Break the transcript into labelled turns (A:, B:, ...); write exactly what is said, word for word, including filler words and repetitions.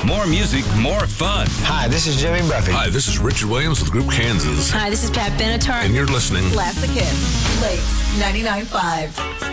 A: More music, more fun.
B: Hi, this is Jimmy Buffett.
C: Hi, this is Richard Williams with Group Kansas.
D: Hi, this is Pat Benatar.
C: And you're listening.
E: Blast the Kids. Late ninety-nine point five.